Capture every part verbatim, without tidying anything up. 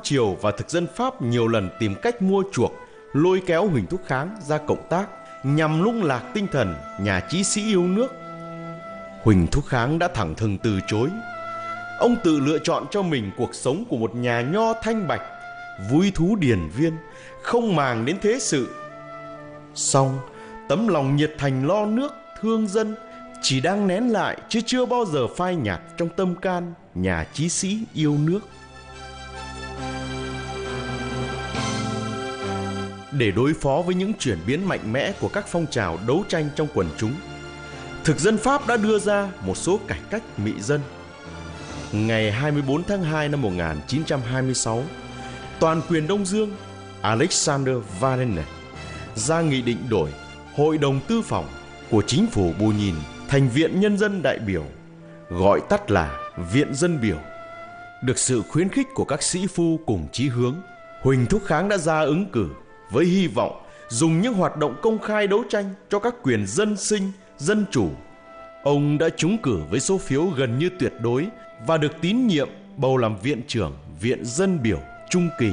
Triều và thực dân Pháp nhiều lần tìm cách mua chuộc, lôi kéo Huỳnh Thúc Kháng ra cộng tác nhằm lung lạc tinh thần nhà chí sĩ yêu nước. Huỳnh Thúc Kháng đã thẳng thừng từ chối. Ông tự lựa chọn cho mình cuộc sống của một nhà nho thanh bạch, vui thú điền viên, không màng đến thế sự. Song tấm lòng nhiệt thành lo nước, thương dân chỉ đang nén lại chứ chưa bao giờ phai nhạt trong tâm can nhà chí sĩ yêu nước. Để đối phó với những chuyển biến mạnh mẽ của các phong trào đấu tranh trong quần chúng, thực dân Pháp đã đưa ra một số cải cách mị dân. Ngày hai mươi bốn tháng hai năm một nghìn chín trăm hai mươi sáu, toàn quyền Đông Dương Alexander Varennes ra nghị định đổi Hội đồng Tư phòng của chính phủ Bù Nhìn thành Viện Nhân dân Đại biểu, gọi tắt là Viện Dân biểu. Được sự khuyến khích của các sĩ phu cùng chí hướng, Huỳnh Thúc Kháng đã ra ứng cử với hy vọng dùng những hoạt động công khai đấu tranh cho các quyền dân sinh, dân chủ. Ông đã trúng cử với số phiếu gần như tuyệt đối và được tín nhiệm bầu làm viện trưởng Viện Dân biểu trung kỳ.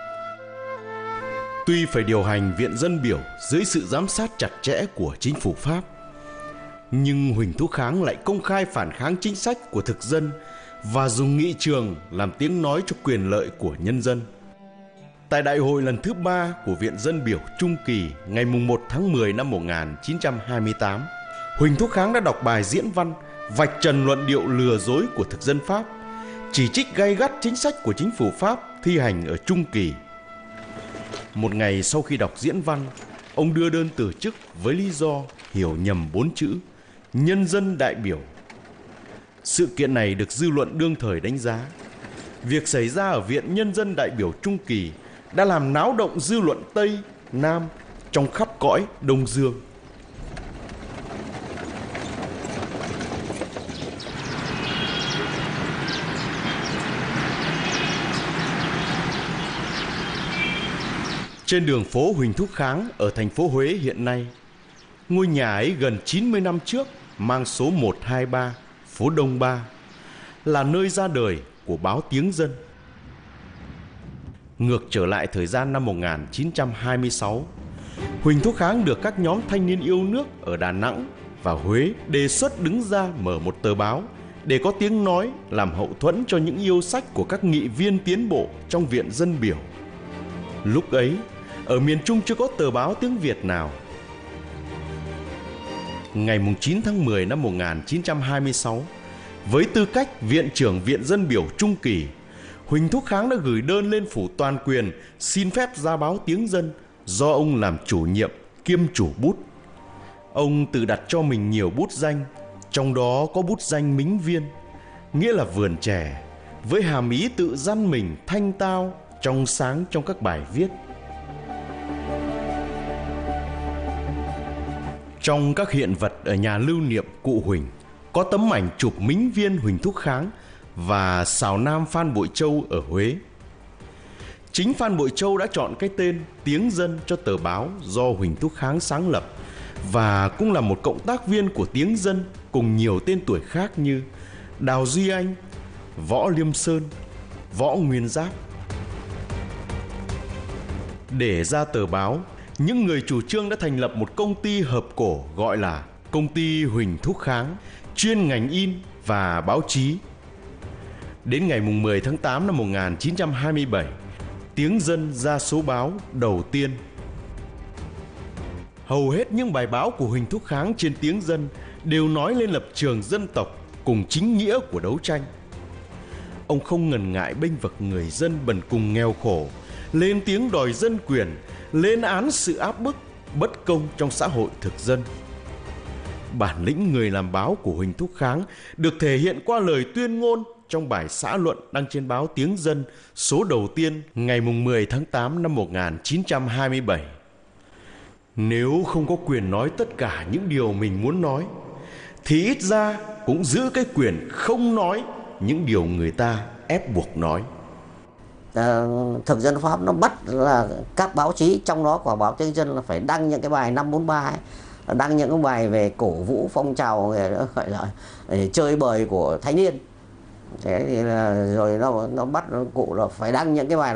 Tuy phải điều hành Viện Dân biểu dưới sự giám sát chặt chẽ của chính phủ Pháp, nhưng Huỳnh Thúc Kháng lại công khai phản kháng chính sách của thực dân và dùng nghị trường làm tiếng nói cho quyền lợi của nhân dân. Tại đại hội lần thứ ba của Viện Dân biểu trung kỳ ngày mùng một tháng mười năm một nghìn chín trăm hai mươi tám, Huỳnh Thúc Kháng đã đọc bài diễn văn vạch trần luận điệu lừa dối của thực dân Pháp, chỉ trích gay gắt chính sách của chính phủ Pháp thi hành ở trung kỳ. Một ngày sau khi đọc diễn văn, ông đưa đơn từ chức với lý do hiểu nhầm bốn chữ nhân dân đại biểu. Sự kiện này được dư luận đương thời đánh giá. Việc xảy ra ở Viện Nhân dân Đại biểu trung kỳ đã làm náo động dư luận Tây, Nam trong khắp cõi Đông Dương. Trên đường phố Huỳnh Thúc Kháng ở thành phố Huế hiện nay, ngôi nhà ấy gần chín mươi năm trước mang số một hai ba phố Đông Ba, là nơi ra đời của báo Tiếng Dân. Ngược trở lại thời gian năm một nghìn chín trăm hai mươi sáu, Huỳnh Thúc Kháng được các nhóm thanh niên yêu nước ở Đà Nẵng và Huế đề xuất đứng ra mở một tờ báo để có tiếng nói làm hậu thuẫn cho những yêu sách của các nghị viên tiến bộ trong Viện Dân biểu. Lúc ấy, ở miền Trung chưa có tờ báo tiếng Việt nào. Ngày chín tháng mười năm một nghìn chín trăm hai mươi sáu, với tư cách Viện trưởng Viện Dân biểu trung kỳ, Huỳnh Thúc Kháng đã gửi đơn lên phủ toàn quyền xin phép ra báo Tiếng Dân do ông làm chủ nhiệm kiêm chủ bút. Ông tự đặt cho mình nhiều bút danh, trong đó có bút danh Mính Viên, nghĩa là vườn trẻ, với hàm ý tự dăn mình thanh tao, trong sáng trong các bài viết. Trong các hiện vật ở nhà lưu niệm cụ Huỳnh có tấm ảnh chụp Mính Viên Huỳnh Thúc Kháng và Sào Nam Phan Bội Châu ở Huế. Chính Phan Bội Châu đã chọn cái tên Tiếng Dân cho tờ báo do Huỳnh Thúc Kháng sáng lập, và cũng là một cộng tác viên của Tiếng Dân cùng nhiều tên tuổi khác như Đào Duy Anh, Võ Liêm Sơn, Võ Nguyên Giáp. Để ra tờ báo, những người chủ trương đã thành lập một công ty hợp cổ gọi là Công ty Huỳnh Thúc Kháng, chuyên ngành in và báo chí. Đến ngày mười tháng tám năm một nghìn chín trăm hai mươi bảy, Tiếng Dân ra số báo đầu tiên. Hầu hết những bài báo của Huỳnh Thúc Kháng trên Tiếng Dân đều nói lên lập trường dân tộc cùng chính nghĩa của đấu tranh. Ông không ngần ngại bênh vực người dân bần cùng nghèo khổ, lên tiếng đòi dân quyền, lên án sự áp bức, bất công trong xã hội thực dân. Bản lĩnh người làm báo của Huỳnh Thúc Kháng được thể hiện qua lời tuyên ngôn trong bài xã luận đăng trên báo Tiếng Dân số đầu tiên ngày mười tháng tám năm một nghìn chín trăm hai mươi bảy. Nếu không có quyền nói tất cả những điều mình muốn nói, thì ít ra cũng giữ cái quyền không nói những điều người ta ép buộc nói. À, thực dân Pháp nó bắt là các báo chí, trong đó của báo Tiếng Dân là phải đăng những cái bài năm bốn ba ấy, đăng những cái bài về cổ vũ phong trào gọi là chơi bời của thanh niên. Thế thì là rồi nó nó bắt cụ là phải đăng những cái bài